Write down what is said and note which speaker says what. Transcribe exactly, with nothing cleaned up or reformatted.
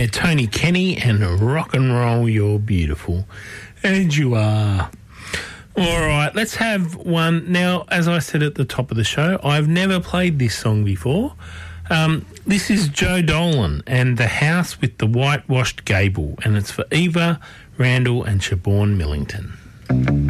Speaker 1: Yeah, Tony Kenny and Rock and Roll, You're Beautiful. And you are. All right, let's have one. Now, as I said at the top of the show, I've never played this song before. Um, this is Joe Dolan and The House with the Whitewashed Gable, and it's for Eva Randall and Siobhan Millington.